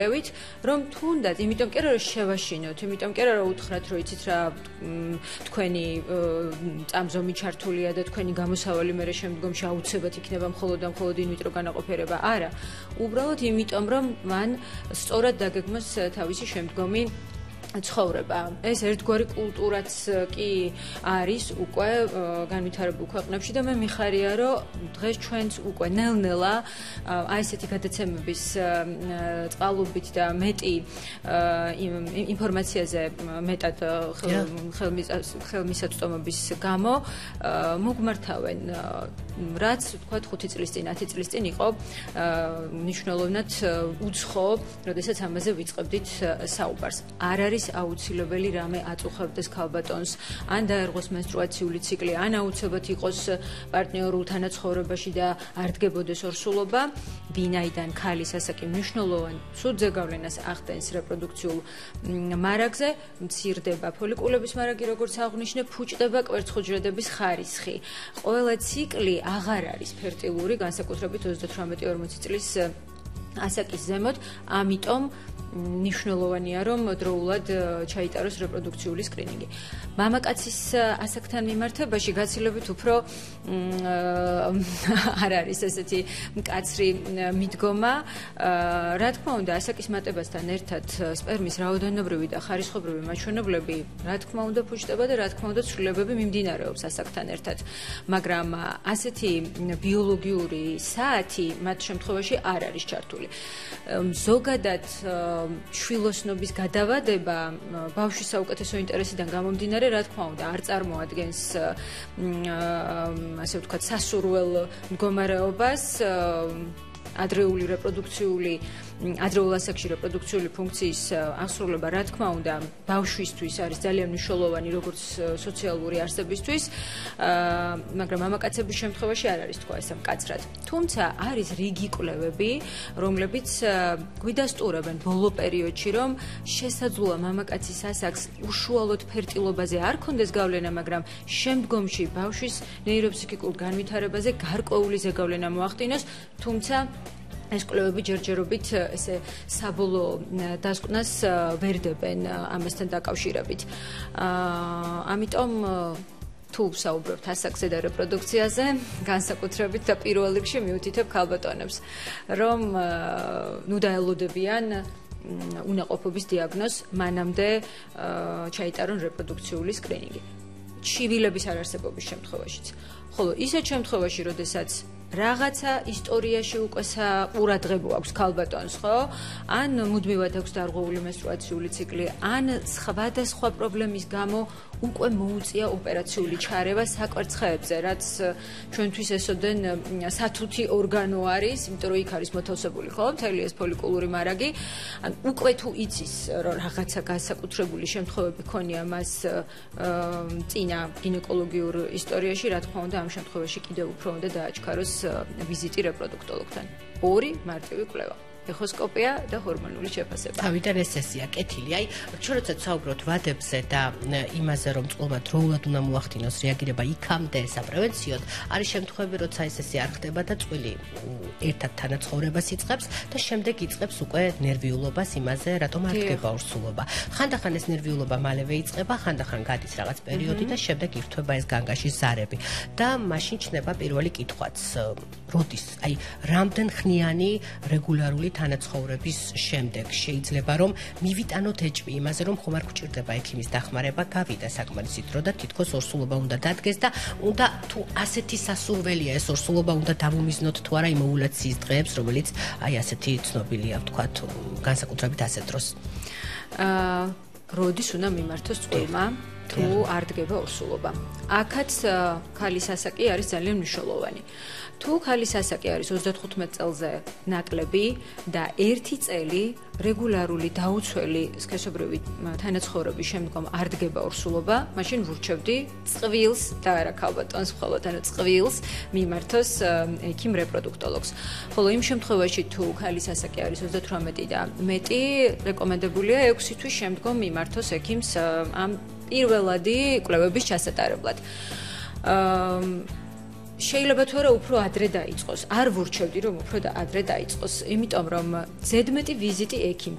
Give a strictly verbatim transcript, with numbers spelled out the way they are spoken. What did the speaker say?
რომ თუნდაც, იმიტომ კი არა რომ შევაშინოთ, იმიტომ კი არა რომ უთხრათ, რომ იცით რა თქვენი წამზომი ჩართულია და თქვენი გამოსავალი მერე შემდგომში აუცილებლად იქნება მხოლოდ და მხოლოდ ინვიტრო განაყოფიერება. არა, უბრალოდ იმიტომ რომ მან სწორად დაგეგმოს თავისი შემდგომი ცხოვრება. ეს ერთგვარი კულტურაც კი არის უკვე განვითარებულ ქვეყნებში და მე მიხარია, რომ დღეს ჩვენც უკვე ნელ-ნელა აი ესეთი გადაცემების წყალობით და მეტი ინფორმაციაზე მეტად ხელმისაწვდომობის გამო მოგმართავენ, რაც თქვათ ხუთი წლის წინ, ათი წლის წინ იყო მნიშვნელოვნად უცხო, როდესაც ამაზე ვიწყებდით საუბარს. არ არის აუცილებელი რამე აწუხებდეს ქალბატონს, ან დაერღვოს menstruatsიული ციკლი, ან აუცილებლად იყოს პარტნიორულ თანაცხოვრებაში და არ დგებოდეს ორსულობა, ვინაიდან ქალის ასაკი მნიშვნელოვან ცუდ ზეგავლენას ახდენს რეპროდუქციულ მარაგზე, მცირდება ფოლიკულების მარაგი, როგორც აღვნიშნე, ფუჭდება კვერცხუჯრედების ხარისხი. ყველა ციკლი აღარ არის ფერტილური, განსაკუთრებით ოცდათვრამეტი ორმოცი წლის ასაკის ზემოთ, ამიტომ მნიშვნელოვანია, რომ დროულად ჩაიტაროს რეპროდუქციული სკრინინგი. მამაკაცის ასაკთან მიმართებაში გაცილებით უფრო არ არის ესეთი მკაცრი მიდგომა. რა თქმა უნდა, ასაკის მატებასთან ერთად სპერმის რაოდენობრივი და ხარისხობრივი მაჩვენებლები, რა თქმა უნდა, ფუჭდება და რა თქმა უნდა, ცვლილებები მიმდინარეობს ასაკთან ერთად. მაგრამ ასეთი ბიოლოგიური საათი მათ შემთხვევაში არ არის ჩართული. ზოგადად შვილოსნობის გადავადება ბავშვის საუკეთესო ინტერესიდან გამომდინარე, რა თქმა უნდა, არ წარმოადგენს ასე ვთქვათ, სასურველ მდგომარეობას, ადრეული რეპროდუქციული ადრეულ ასაკში რეპროდუქციული ფუნქციის აღსრულება, რა თქმა უნდა, ბავშვისთვის არის ძალიან მნიშვნელოვანი, როგორც სოციალური არსებისთვის, მაგრამ მამაკაცების შემთხვევაში არ არის თქვა ესე მკაცრად. თუმცა არის რიგი კვლევები, რომლებიც გვიდასტურებენ ბოლო პერიოდში, რომ შესაძლოა მამაკაცის ასაკს უშუალოდ ფერტილობაზე არ ქონდეს გავლენა, მაგრამ შემდგომში ბავშვის ნეიროფსიქიკურ განვითარებაზე გარკვეული ზეგავლენა მოახდინოს, თუმცა ეს კვლევები ჯერჯერობით ესე საბოლოო დასკვნას ვერ დებენ ამასთან დაკავშირებით. ამიტომ თუ ვსაუბრობთ ასაკზე და რეპროდუქციაზე, განსაკუთრებით და პირველ რიგში მიუთითებ ქალბატონებს, რომ ნუ დაელოდებიან უნაყოფობის დიაგნოზს, მანამდე ჩაიტარონ რეპროდუქციული სკრინინგი. ჩივილების არარსებობის შემთხვევაშიც. ხოლო ისეთ შემთხვევაში, როდესაც რაღაცა ისტორიაში უკვე ყურადღებო აქვს ქალბატონს, ხო? ან მუდმივად აქვს დარღვეული menstruatsიული ციკლი, ან სხვადასხვა პრობლემის გამო უკვე მოუწია ოპერაციული ჩარევა საკვერცხეებზე, რაც ჩვენთვის ესოდენ სათუთი ორგანო არის, იმიტომ რომ იქ არის მოთავსებული, ხო? მთელი ეს ფოლიკულური მარაგი. ან უკვე თუ იცის, რომ რაღაცა განსაკუთრებული შემთხვევები ქონია მას წინა გინეკოლოგიურ ისტორიაში, რა თქმა უნდა, ამ შემთხვევაში კიდევ უფრო უნდა დააჩქაროს ვიზიტი რეპროდუქტოლოგთან. ორი მარტივი კვლევა. ეხოსკოპია და ჰორმონული შეფასება. თავიდან ეს ესეა კეთილი. აი, ჩვენ როცა ვსაუბრობთ ვადებზე და იმაზე, რომ წყობა დროულად უნდა მოახდინოს რეაგირება იქამდე საპრევენციოდ, არის შემთხვევები, როცა ეს ესე არ ხდება და წვილი ერთად თანაცხოვრებას იწყებს და შემდეგ იწყებს უკვე ნერვიულობას იმაზე, რატომ არ ხდება ორსულობა. ხანდახან ეს ნერვიულობა მალევე იწყება, ხანდახან გადის რაღაც პერიოდი და შემდეგ ირთვება ეს განგაში ზარები. და მაშინ ჩნდება პირველი კითხვაც, როდის, აი, რამდენ ხნიანი რეგულარული თანაცხოვრების შემდეგ შეიძლება რომ მივიტანოთ ეჭვი იმაზე, რომ ხომ არ გვჭირდება ექიმის დახმარება, გავიდა საკმარისი დრო და თითქოს ორსულობა უნდა დადგეს და უნდა თუ ასეთი სასურველია ეს ორსულობა უნდა დავუმიზნოთ თუ არა იმ ოვულაციის დღეებს, რომელიც აი ასეთი ცნობილია, ვთქვათ, განსაკუთრებით ასეთ დროს. აა, როდის უნდა მიმართოს წყვილმა? თუ არ დგება ორსულობა. აქაც ქალის ასაკი არის ძალიან მნიშვნელოვანი. თუ ქალის ასაკი არის ოცდათხუთმეტ წელზე ნაკლები და ერთი წელი რეგულარული დაუცველი სქესობრივი თანაცხოვრების შემდგომ არ დგება ორსულობა, მაშინ ვურჩევდი წყვილს და არა ქალბატონს მხოლოდ, ანუ წყვილს მიმართოს ექიმ რეპროდუქტოლოგს. ხოლო იმ შემთხვევაში თუ ქალის ასაკი არის ოცდათვრამეტი და მეტი, რეკომენდებულია ექვსი თვის შემდგომ მიმართოს ექიმს ამ პირველადი კვლევების ჩასატარებლად. აა შეიძლება თუ არა უფრო ადრე დაიწყოს. არ ვურჩევდი რომ უფრო და ადრე დაიწყოს, იმიტომ რომ ზედმეტი ვიზიტი ექიმთან